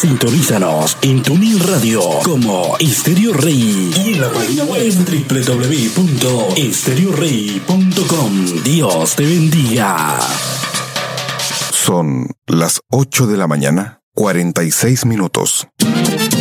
Sintonízanos en TuneIn Radio como Estéreo Rey y en la página web www.estereorey.com. Dios te bendiga. Son las 8 de la mañana, 46 minutos.